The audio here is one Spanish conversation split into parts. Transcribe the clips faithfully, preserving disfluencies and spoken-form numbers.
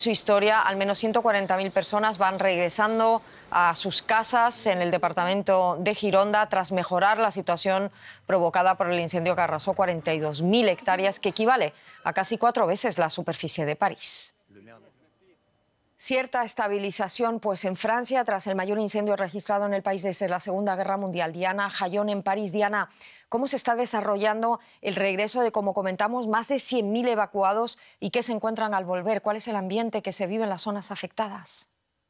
Su historia, al menos ciento cuarenta mil personas van regresando a sus casas en el departamento de Gironda tras mejorar la situación provocada por el incendio que arrasó cuarenta y dos mil hectáreas, que equivale a casi cuatro veces la superficie de París. Cierta estabilización, pues en Francia, tras el mayor incendio registrado en el país desde la Segunda Guerra Mundial. Diana Jayón en París. Diana, ¿cómo se está desarrollando el regreso de, como comentamos, más de cien mil evacuados y qué se encuentran al volver? ¿Cuál es el ambiente que se vive en las zonas afectadas?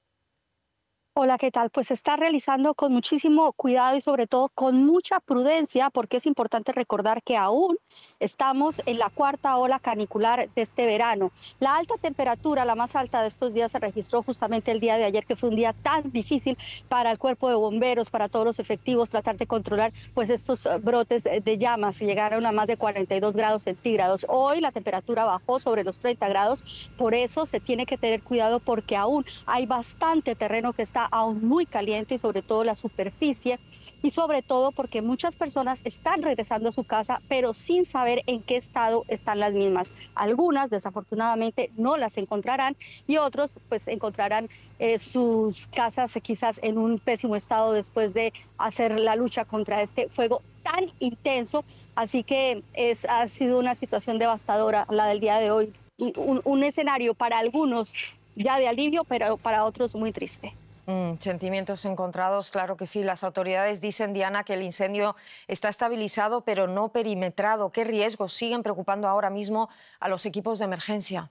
Hola, ¿qué tal? Pues se está realizando con muchísimo cuidado y sobre todo con mucha prudencia, porque es importante recordar que aún estamos en la cuarta ola canicular de este verano. La alta temperatura, la más alta de estos días, se registró justamente el día de ayer, que fue un día tan difícil para el cuerpo de bomberos, para todos los efectivos, tratar de controlar pues estos eh, brotes de llamas. Llegaron a más de cuarenta y dos grados centígrados. Hoy la temperatura bajó sobre los treinta grados, por eso se tiene que tener cuidado, porque aún hay bastante terreno que está aún muy caliente y sobre todo la superficie, y sobre todo porque muchas personas están regresando a su casa pero sin saber en qué estado están las mismas. Algunas desafortunadamente no las encontrarán y otros pues encontrarán eh, sus casas eh, quizás en un pésimo estado después de hacer la lucha contra este fuego tan intenso. Así que es, ha sido una situación devastadora la del día de hoy, y un, un escenario para algunos ya de alivio, pero para otros muy triste. Mm, sentimientos encontrados, claro que sí. Las autoridades dicen, Diana, que el incendio está estabilizado pero no perimetrado. ¿Qué riesgos siguen preocupando ahora mismo a los equipos de emergencia?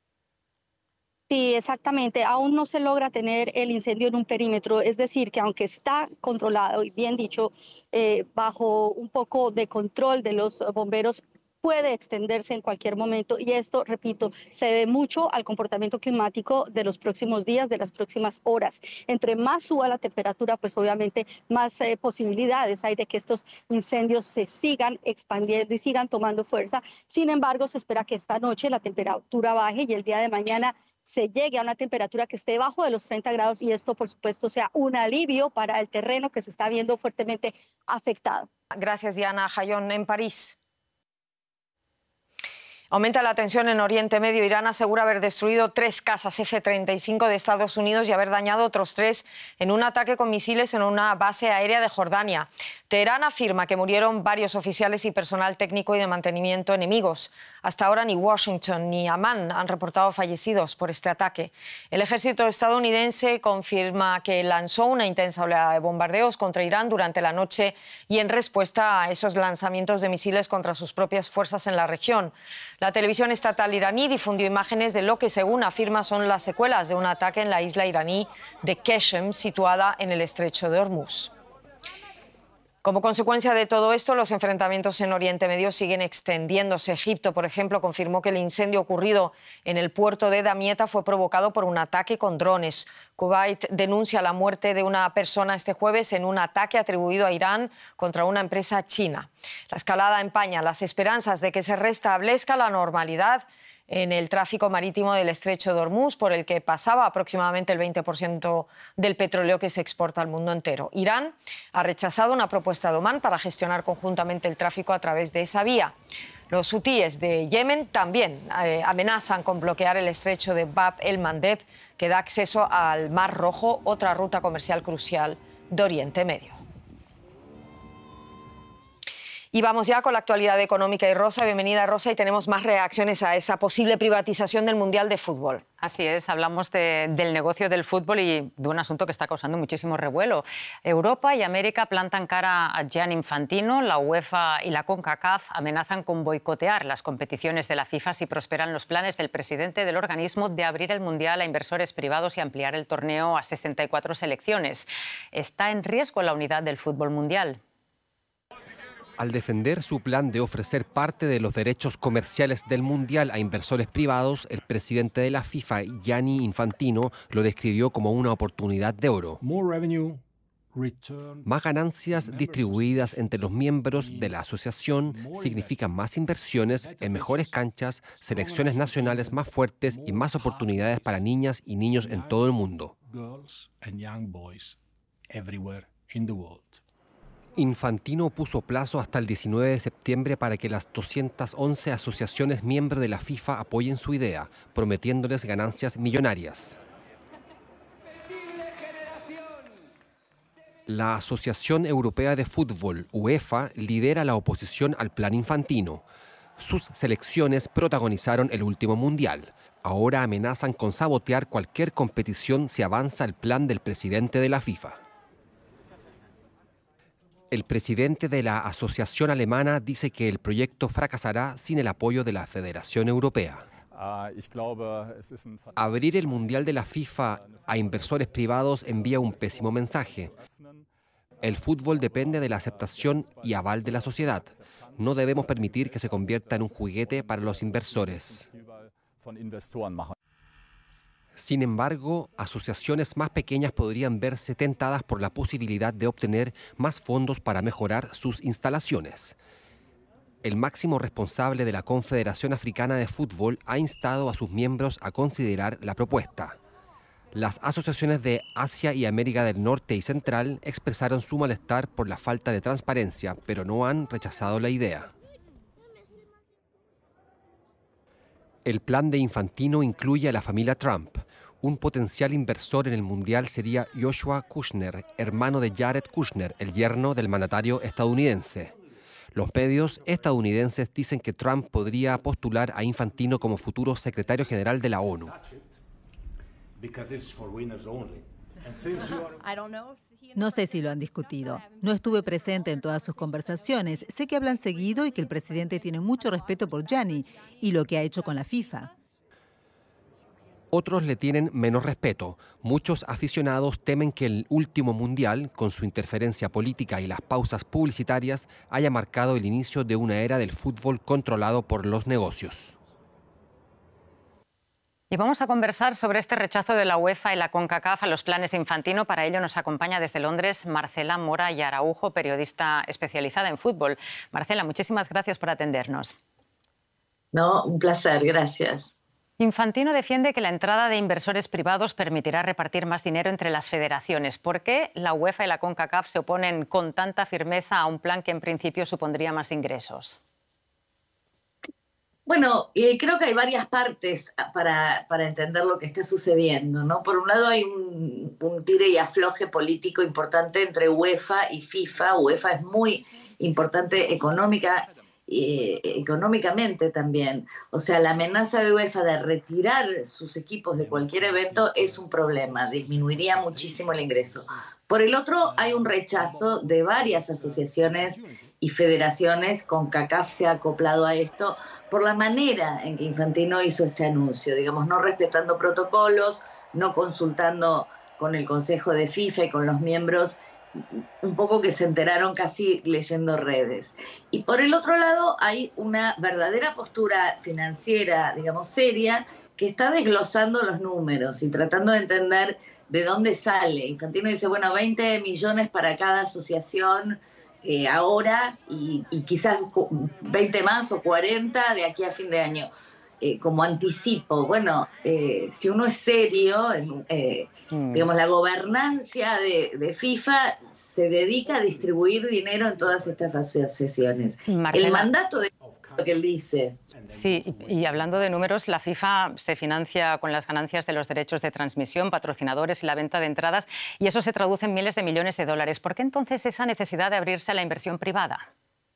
Sí, exactamente. Aún no se logra tener el incendio en un perímetro, es decir, que aunque está controlado y bien dicho, eh, bajo un poco de control de los bomberos, puede extenderse en cualquier momento, y esto, repito, se debe mucho al comportamiento climático de los próximos días, de las próximas horas. Entre más suba la temperatura, pues obviamente más eh, posibilidades hay de que estos incendios se sigan expandiendo y sigan tomando fuerza. Sin embargo, se espera que esta noche la temperatura baje y el día de mañana se llegue a una temperatura que esté debajo de los treinta grados, y esto, por supuesto, sea un alivio para el terreno que se está viendo fuertemente afectado. Gracias, Diana Jayón. En París. Aumenta la tensión en Oriente Medio. Irán asegura haber destruido tres cazas F treinta y cinco de Estados Unidos y haber dañado otros tres en un ataque con misiles en una base aérea de Jordania. Teherán afirma que murieron varios oficiales y personal técnico y de mantenimiento enemigos. Hasta ahora ni Washington ni Amán han reportado fallecidos por este ataque. El ejército estadounidense confirma que lanzó una intensa oleada de bombardeos contra Irán durante la noche y en respuesta a esos lanzamientos de misiles contra sus propias fuerzas en la región. La televisión estatal iraní difundió imágenes de lo que, según afirma, son las secuelas de un ataque en la isla iraní de Keshem, situada en el estrecho de Hormuz. Como consecuencia de todo esto, los enfrentamientos en Oriente Medio siguen extendiéndose. Egipto, por ejemplo, confirmó que el incendio ocurrido en el puerto de Damietta fue provocado por un ataque con drones. Kuwait denuncia la muerte de una persona este jueves en un ataque atribuido a Irán contra una empresa china. La escalada empaña las esperanzas de que se restablezca la normalidad en el tráfico marítimo del estrecho de Hormuz, por el que pasaba aproximadamente el veinte por ciento del petróleo que se exporta al mundo entero. Irán ha rechazado una propuesta de Omán para gestionar conjuntamente el tráfico a través de esa vía. Los hutíes de Yemen también eh, amenazan con bloquear el estrecho de Bab el-Mandeb, que da acceso al Mar Rojo, otra ruta comercial crucial de Oriente Medio. Y vamos ya con la actualidad económica. Y Rosa, bienvenida Rosa, y tenemos más reacciones a esa posible privatización del Mundial de Fútbol. Así es, hablamos de, del negocio del fútbol y de un asunto que está causando muchísimo revuelo. Europa y América plantan cara a Gianni Infantino. La UEFA y la CONCACAF amenazan con boicotear las competiciones de la FIFA si prosperan los planes del presidente del organismo de abrir el Mundial a inversores privados y ampliar el torneo a sesenta y cuatro selecciones. ¿Está en riesgo la unidad del fútbol mundial? Al defender su plan de ofrecer parte de los derechos comerciales del Mundial a inversores privados, el presidente de la FIFA, Gianni Infantino, lo describió como una oportunidad de oro. Más ganancias distribuidas entre los miembros de la asociación significan más inversiones en mejores canchas, selecciones nacionales más fuertes y más oportunidades para niñas y niños en todo el mundo. Infantino puso plazo hasta el diecinueve de septiembre para que las doscientas once asociaciones miembros de la FIFA apoyen su idea, prometiéndoles ganancias millonarias. La Asociación Europea de Fútbol, UEFA, lidera la oposición al plan Infantino. Sus selecciones protagonizaron el último mundial. Ahora amenazan con sabotear cualquier competición si avanza el plan del presidente de la FIFA. El presidente de la Asociación Alemana dice que el proyecto fracasará sin el apoyo de la Federación Europea. Abrir el Mundial de la FIFA a inversores privados envía un pésimo mensaje. El fútbol depende de la aceptación y aval de la sociedad. No debemos permitir que se convierta en un juguete para los inversores. Sin embargo, asociaciones más pequeñas podrían verse tentadas por la posibilidad de obtener más fondos para mejorar sus instalaciones. El máximo responsable de la Confederación Africana de Fútbol ha instado a sus miembros a considerar la propuesta. Las asociaciones de Asia y América del Norte y Central expresaron su malestar por la falta de transparencia, pero no han rechazado la idea. El plan de Infantino incluye a la familia Trump. Un potencial inversor en el Mundial sería Joshua Kushner, hermano de Jared Kushner, el yerno del mandatario estadounidense. Los medios estadounidenses dicen que Trump podría postular a Infantino como futuro secretario general de la ONU. No sé si lo han discutido. No estuve presente en todas sus conversaciones. Sé que hablan seguido y que el presidente tiene mucho respeto por Gianni y lo que ha hecho con la FIFA. Otros le tienen menos respeto. Muchos aficionados temen que el último mundial, con su interferencia política y las pausas publicitarias, haya marcado el inicio de una era del fútbol controlado por los negocios. Y vamos a conversar sobre este rechazo de la UEFA y la CONCACAF a los planes de Infantino. Para ello nos acompaña desde Londres Marcela Mora y Araujo, periodista especializada en fútbol. Marcela, muchísimas gracias por atendernos. No, un placer, gracias. Infantino defiende que la entrada de inversores privados permitirá repartir más dinero entre las federaciones. ¿Por qué la UEFA y la CONCACAF se oponen con tanta firmeza a un plan que en principio supondría más ingresos? Bueno, eh, creo que hay varias partes para, para entender lo que está sucediendo, ¿no? Por un lado hay un, un tire y afloje político importante entre UEFA y FIFA. UEFA es muy importante económica, eh, económicamente también. O sea, la amenaza de UEFA de retirar sus equipos de cualquier evento es un problema, disminuiría muchísimo el ingreso. Por el otro, hay un rechazo de varias asociaciones y federaciones. CONCACAF se ha acoplado a esto por la manera en que Infantino hizo este anuncio, digamos, no respetando protocolos, no consultando con el Consejo de FIFA y con los miembros, un poco que se enteraron casi leyendo redes. Y por el otro lado hay una verdadera postura financiera, digamos, seria, que está desglosando los números y tratando de entender de dónde sale. Infantino dice, bueno, veinte millones para cada asociación, Eh, ahora y, y quizás veinte más o cuarenta de aquí a fin de año, eh, como anticipo. Bueno, eh, si uno es serio, eh, mm. digamos, la gobernancia de, de FIFA se dedica a distribuir dinero en todas estas asociaciones. Marcela. El mandato de lo que él dice. Sí, y hablando de números, la FIFA se financia con las ganancias de los derechos de transmisión, patrocinadores y la venta de entradas, y eso se traduce en miles de millones de dólares. ¿Por qué entonces esa necesidad de abrirse a la inversión privada?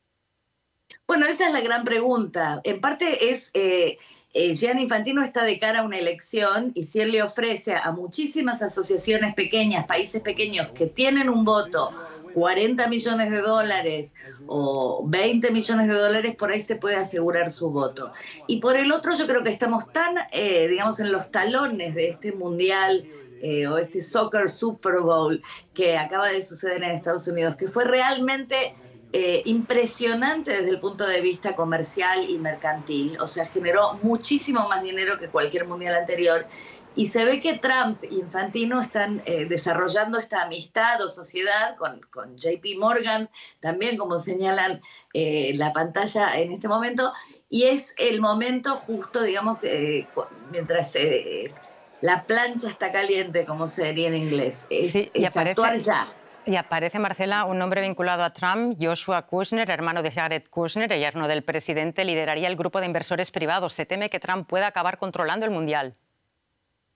Bueno, esa es la gran pregunta. En parte es, eh, eh, Gianni Infantino está de cara a una elección y si él le ofrece a muchísimas asociaciones pequeñas, países pequeños que tienen un voto, cuarenta millones de dólares o veinte millones de dólares, por ahí se puede asegurar su voto. Y por el otro, yo creo que estamos tan, eh, digamos, en los talones de este mundial eh, o este Soccer Super Bowl que acaba de suceder en Estados Unidos, que fue realmente eh, impresionante desde el punto de vista comercial y mercantil. O sea, generó muchísimo más dinero que cualquier mundial anterior. Y se ve que Trump y Infantino están eh, desarrollando esta amistad o sociedad con, con J P Morgan, también como señalan eh, la pantalla en este momento, y es el momento justo, digamos, eh, mientras eh, la plancha está caliente, como se diría en inglés, es, sí, y es aparece, actuar ya. Y aparece, Marcela, un nombre vinculado a Trump, Joshua Kushner, hermano de Jared Kushner, el yerno del presidente, lideraría el grupo de inversores privados. Se teme que Trump pueda acabar controlando el Mundial.